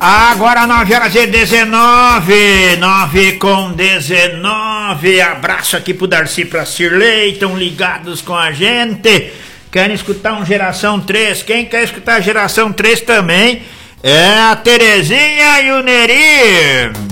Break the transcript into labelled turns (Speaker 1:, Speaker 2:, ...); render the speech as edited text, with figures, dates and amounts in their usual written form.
Speaker 1: Agora 9h19, 9h19. Abraço aqui pro Darcy e pra Cirlei, estão ligados com a gente. Querem escutar um Geração 3? Quem quer escutar Geração 3 também é a Terezinha e o Neri.